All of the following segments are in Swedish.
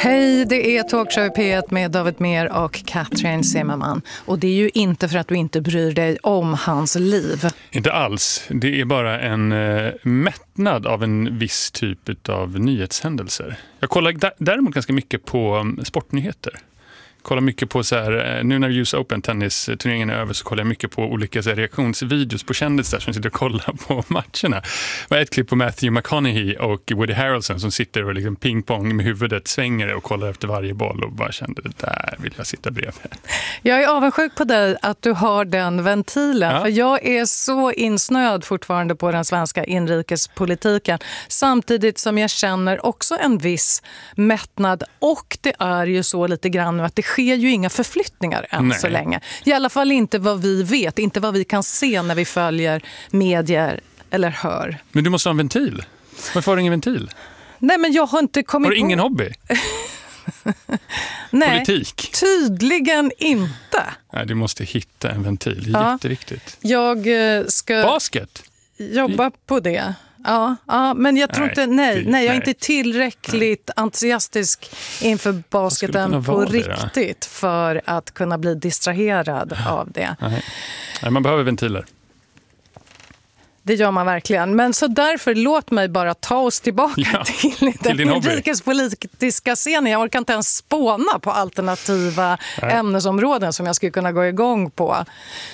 Hej, det är Talkshow P1 med David Mer och Katrin Zimmerman. Och det är ju inte för att du inte bryr dig om hans liv. Inte alls. Det är bara en mättnad av en viss typ av nyhetshändelser. Jag kollar däremot ganska mycket på sportnyheter. Kollar mycket på så här, nu när US Open tennisturneringen är över så kollar jag mycket på olika så här, reaktionsvideos på kändisar som sitter och kollar på matcherna. Det var ett klipp på Matthew McConaughey och Woody Harrelson som sitter och liksom pingpong med huvudet svänger och kollar efter varje boll och bara kände det där vill jag sitta bredvid. Jag är avundsjuk på dig att du har den ventilen. Ja. För jag är så insnöad fortfarande på den svenska inrikespolitiken. Samtidigt som jag känner också en viss mättnad. Och det är ju så lite grann nu att det sker ju inga förflyttningar än så länge. I alla fall inte vad vi vet, inte vad vi kan se när vi följer medier eller hör. Men du måste ha en ventil. Varför har du ingen ventil? Nej, men jag har inte kommit på... Har du ingen hobby? Nej, politik? Tydligen inte. Nej, du måste hitta en ventil. Det är jätteviktigt. Jag ska... Basket? Jobba på det. Ja, men jag tror inte, jag är inte tillräckligt entusiastisk inför basketen på riktigt för att kunna bli distraherad av det. Nej, man behöver ventiler. Det gör man verkligen. Men så därför låt mig bara ta oss tillbaka till den inrikespolitiska scenen. Jag orkar inte ens spåna på alternativa ämnesområden som jag skulle kunna gå igång på.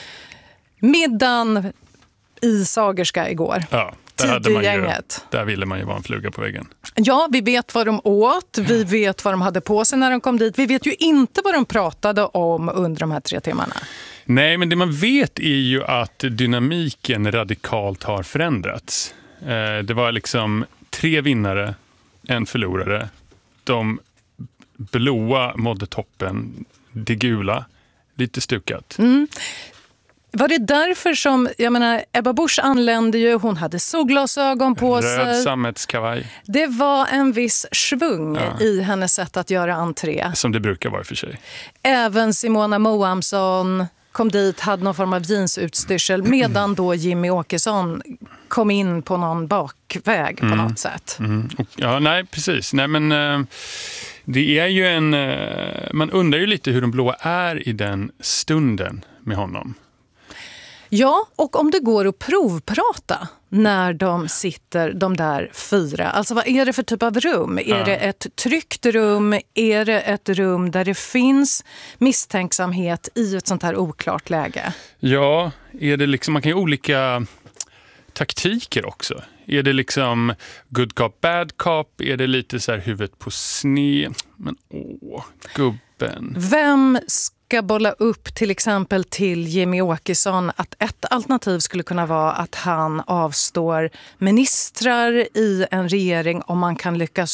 Middagen i Sagerska igår. Ja. Där ville man ju vara en fluga på väggen. Ja, vi vet vad de åt. Vi vet vad de hade på sig när de kom dit. Vi vet ju inte vad de pratade om under de här 3 timmarna. Nej, men det man vet är ju att dynamiken radikalt har förändrats. Det var liksom 3 vinnare, 1 förlorare. De blåa mådde toppen, det gula, lite stukat. Var det därför som, jag menar, Ebba Busch anlände ju, hon hade solglasögon på sig. Röd sammetskavaj. Det var en viss svung i hennes sätt att göra entré. Som det brukar vara för sig. Även Simona Moamsson kom dit, hade någon form av jeansutstyrsel, medan då Jimmy Åkesson kom in på någon bakväg på något sätt. Ja, nej, precis. Nej, men det är ju man undrar ju lite hur de blåa är i den stunden med honom. Ja, och om det går att provprata när de sitter, de där 4. Alltså vad är det för typ av rum? Är det ett tryggt rum? Är det ett rum där det finns misstänksamhet i ett sånt här oklart läge? Ja, är det liksom, man kan ju olika taktiker också. Är det liksom good cop, bad cop? Är det lite så här huvudet på sned? Men gubben. Vem ska bolla upp till exempel till Jimmy Åkesson att ett alternativ skulle kunna vara att han avstår ministrar i en regering om man kan lyckas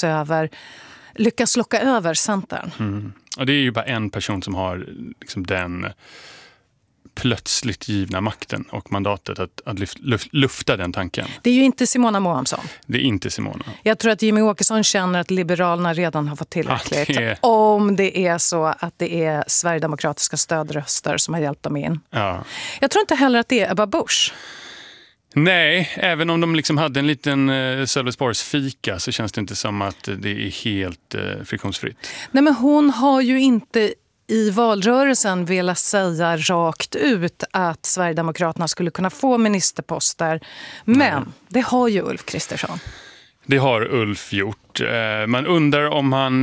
locka över Centern? Och det är ju bara en person som har liksom den plötsligt givna makten och mandatet att lufta den tanken. Det är ju inte Simona Moamsson. Det är inte Simona. Jag tror att Jimmy Åkesson känner att Liberalerna redan har fått tillräckligt. Om det är så att det är sverigedemokratiska stödröster som har hjälpt dem in. Ja. Jag tror inte heller att det är Ebba Busch. Nej, även om de liksom hade en liten Sölvesborgsfika så känns det inte som att det är helt friktionsfritt. Nej, men hon har ju inte i valrörelsen vill säga rakt ut att Sverigedemokraterna skulle kunna få ministerposter. Men det har ju Ulf Kristersson. Det har Ulf gjort. Man undrar om han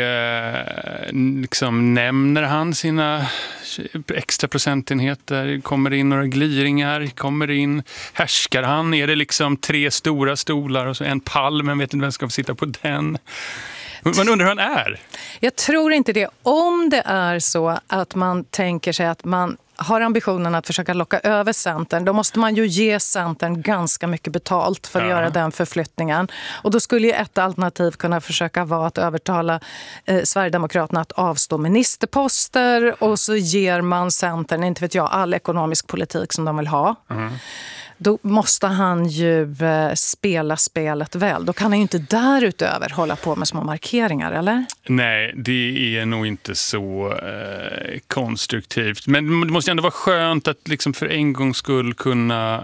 liksom, nämner han sina extra procentenheter, kommer in några gliringar, kommer in, härskar han, är det liksom 3 stora stolar och så en pall, men vet inte vem ska få sitta på den. Man undrar hur han är. Jag tror inte det. Om det är så att man tänker sig att man har ambitionen att försöka locka över Centern, då måste man ju ge Centern ganska mycket betalt för att göra den förflyttningen. Och då skulle ju ett alternativ kunna försöka vara att övertala Sverigedemokraterna att avstå ministerposter och så ger man Centern, inte vet jag, all ekonomisk politik som de vill ha. Då måste han ju spela spelet väl. Då kan han ju inte därutöver hålla på med små markeringar, eller? Nej, det är nog inte så konstruktivt. Men det måste ändå vara skönt att liksom för en gångs skull kunna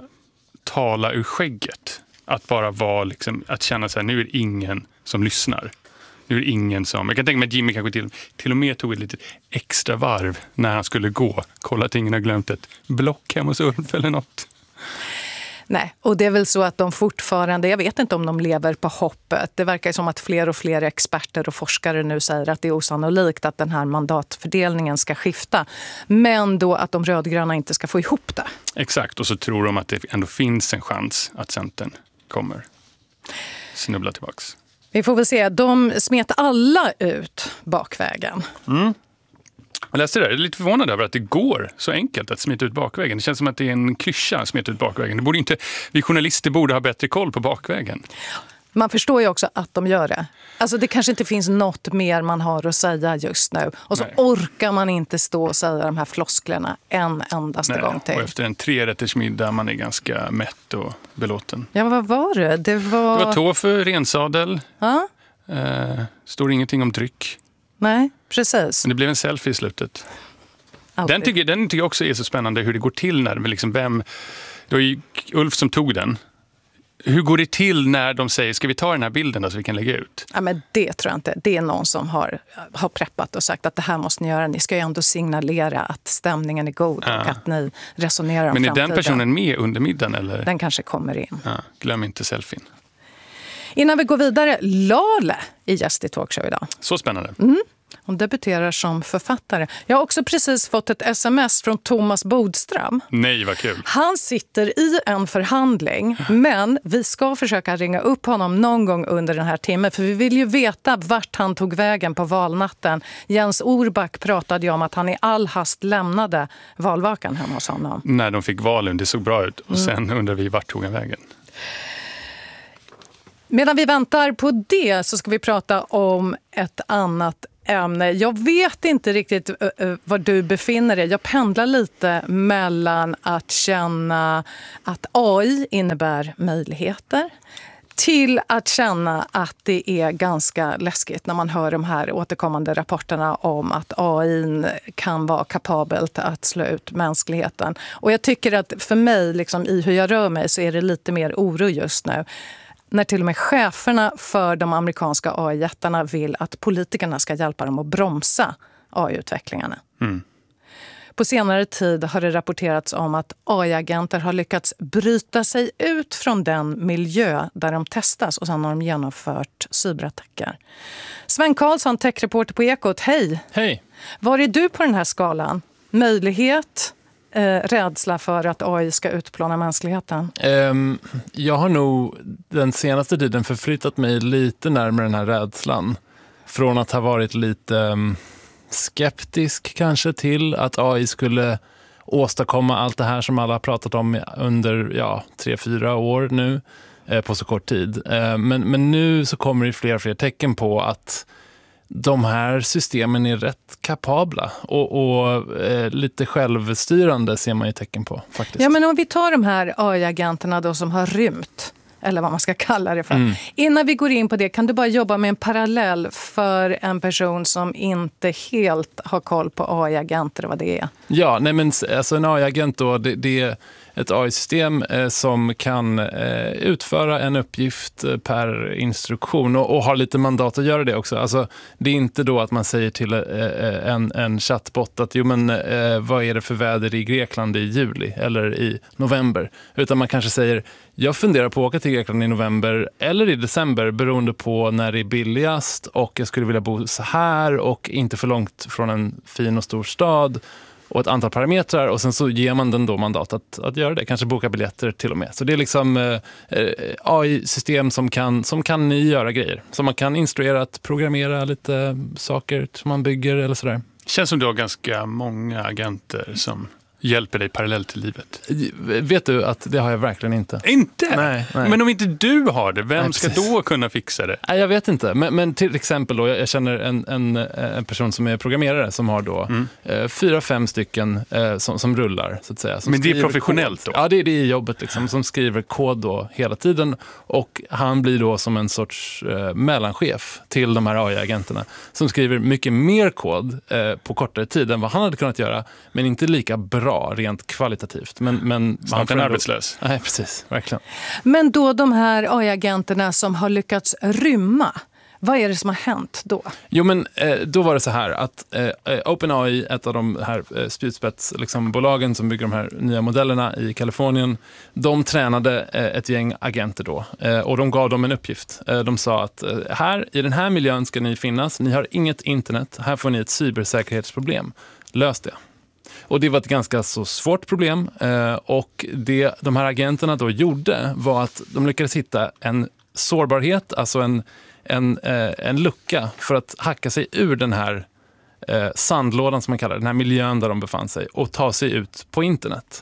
tala ur skägget. Att bara vara liksom, att känna så här, nu är det ingen som lyssnar. Nu är det ingen som... Jag kan tänka mig att Jimmy kanske till och med tog ett litet extra varv när han skulle gå. Kolla att ingen har glömt ett block hemma hos Ulf eller något. Nej, och det är väl så att de fortfarande, jag vet inte om de lever på hoppet. Det verkar som att fler och fler experter och forskare nu säger att det är osannolikt att den här mandatfördelningen ska skifta. Men då att de rödgröna inte ska få ihop det. Exakt, och så tror de att det ändå finns en chans att Centern kommer snubbla tillbaks. Vi får väl se, de smet alla ut bakvägen. Jag läste det där. Jag är lite förvånad över att det går så enkelt att smita ut bakvägen. Det känns som att det är en klyscha att smita ut bakvägen. Vi journalister borde ha bättre koll på bakvägen. Man förstår ju också att de gör det. Alltså det kanske inte finns något mer man har att säga just nu. Och så orkar man inte stå och säga de här flosklerna en endaste gång till. Och efter en 3-rättersmiddag man är ganska mätt och belåten. Ja, vad var det? Det var tofu, rensadel. Ja. Står ingenting om dryck. Nej, precis. Men det blev en selfie i slutet. Den tycker jag också är så spännande hur det går till när liksom det var ju Ulf som tog den. Hur går det till när de säger, ska vi ta den här bilden då så vi kan lägga ut? Ja, men det tror jag inte. Det är någon som har preppat och sagt att det här måste ni göra. Ni ska ju ändå signalera att stämningen är god och att ni resonerar om framtiden. Men är den personen med under middagen? Eller? Den kanske kommer in. Ja, glöm inte selfien. Innan vi går vidare, Lale i gäst i Talkshow idag. Så spännande. Hon debuterar som författare. Jag har också precis fått ett sms från Thomas Bodström. Nej, vad kul. Han sitter i en förhandling, men vi ska försöka ringa upp honom någon gång under den här timmen. För vi vill ju veta vart han tog vägen på valnatten. Jens Orback pratade ju om att han i all hast lämnade valvakan hemma hos honom. När de fick valen, det såg bra ut. Och sen undrar vi vart tog han vägen. Medan vi väntar på det så ska vi prata om ett annat ämne. Jag vet inte riktigt var du befinner dig. Jag pendlar lite mellan att känna att AI innebär möjligheter till att känna att det är ganska läskigt när man hör de här återkommande rapporterna om att AI kan vara kapabelt att slå ut mänskligheten. Och jag tycker att för mig, liksom, i hur jag rör mig, så är det lite mer oro just nu. När till och med cheferna för de amerikanska AI-jättarna vill att politikerna ska hjälpa dem att bromsa AI-utvecklingarna. På senare tid har det rapporterats om att AI-agenter har lyckats bryta sig ut från den miljö där de testas och sedan har de genomfört cyberattacker. Sven Karlsson, techreporter på Ekot, hej! Hej! Var är du på den här skalan? Möjlighet, rädsla för att AI ska utplåna mänskligheten? Jag har nog den senaste tiden förflyttat mig lite närmare den här rädslan. Från att ha varit lite skeptisk kanske till att AI skulle åstadkomma allt det här som alla har pratat om under 3-4 år nu på så kort tid. Men nu så kommer det fler och fler tecken på att de här systemen är rätt kapabla och lite självstyrande ser man ju tecken på faktiskt. Ja, men om vi tar de här AI-agenterna då som har rymt, eller vad man ska kalla det för. Innan vi går in på det, kan du bara jobba med en parallell för en person som inte helt har koll på AI-agenter och vad det är? Ja, nej men alltså en AI-agent då, det är ett AI-system som kan utföra en uppgift per instruktion och har lite mandat att göra det också. Alltså, det är inte då att man säger till en chattbot att vad är det för väder i Grekland i juli eller i november? Utan man kanske säger, jag funderar på att åka till Grekland i november eller i december beroende på när det är billigast och jag skulle vilja bo så här och inte för långt från en fin och stor stad. Och ett antal parametrar och sen så ger man den då mandat att göra det. Kanske boka biljetter till och med. Så det är liksom AI-system som kan göra grejer. Som man kan instruera att programmera lite saker som man bygger eller sådär. Känns som du har ganska många agenter som hjälper dig parallellt till livet. Vet du att det har jag verkligen inte. Inte? Nej. Men om inte du har det, vem ska då kunna fixa det? Nej, jag vet inte. Men till exempel då, jag känner en person som är programmerare som har då 4-5 stycken som rullar så att säga. Men det är professionellt kod. då? Ja, det är jobbet liksom, som skriver kod då hela tiden och han blir då som en sorts mellanchef till de här AI-agenterna som skriver mycket mer kod på kortare tid än vad han hade kunnat göra, men inte lika bra rent kvalitativt. Men snart en arbetslös. Nej, precis. Verkligen. Men då de här AI-agenterna som har lyckats rymma, Vad är det som har hänt då? Jo, men då var det så här att OpenAI, ett av de här spjutspetsbolagen som bygger de här nya modellerna i Kalifornien, de tränade ett gäng agenter då och de gav dem en uppgift. De sa att här i den här miljön ska ni finnas, ni har inget internet, här får ni ett cybersäkerhetsproblem, lös det. Och det var ett ganska så svårt problem och det de här agenterna då gjorde var att de lyckades hitta en sårbarhet, alltså en lucka för att hacka sig ur den här sandlådan som man kallar det, den här miljön där de befann sig och ta sig ut på internet.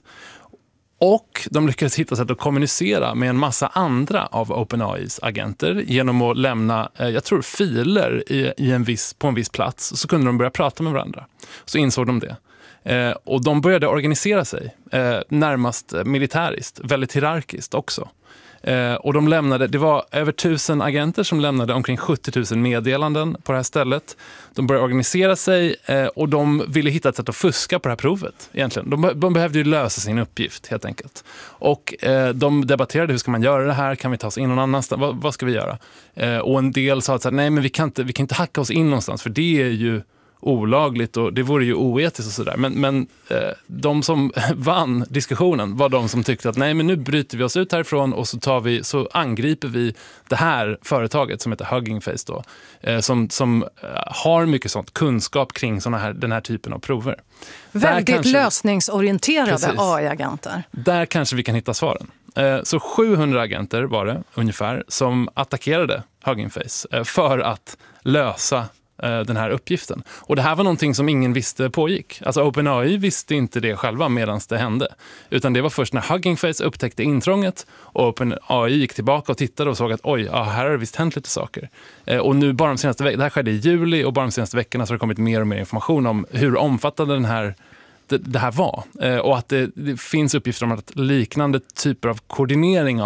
Och de lyckades hitta sätt att kommunicera med en massa andra av OpenAIs agenter genom att lämna, jag tror, filer på en viss plats. Så kunde de börja prata med varandra. Så insåg de det. Och de började organisera sig närmast militäriskt, väldigt hierarkiskt också. Och de lämnade, det var över 1000 agenter som lämnade omkring 70 000 meddelanden på det här stället. De började organisera sig och de ville hitta ett sätt att fuska på det här provet egentligen. De behövde ju lösa sin uppgift helt enkelt. Och de debatterade, hur ska man göra det här? Kan vi ta oss in någon annanstans? Vad ska vi göra? Och en del sa att nej, men vi kan inte hacka oss in någonstans, för det är ju olagligt och det vore ju oetiskt och sådär. Men de som vann diskussionen var de som tyckte att nej, men nu bryter vi oss ut härifrån och så angriper vi det här företaget som heter Hugging Face då, som har mycket sånt kunskap kring den här typen av prover. Väldigt lösningsorienterade AI-agenter. Där kanske vi kan hitta svaren. Så 700 agenter var det ungefär som attackerade Hugging Face för att lösa den här uppgiften. Och det här var någonting som ingen visste pågick. Alltså OpenAI visste inte det själva medan det hände. Utan det var först när Hugging Face upptäckte intrånget och OpenAI gick tillbaka och tittade och såg att här har det visst hänt lite saker. Och nu bara de senaste veckorna, det här skedde i juli och bara de senaste veckorna så har det kommit mer och mer information om hur omfattande det här var. Och att det finns uppgifter om att liknande typer av koordinering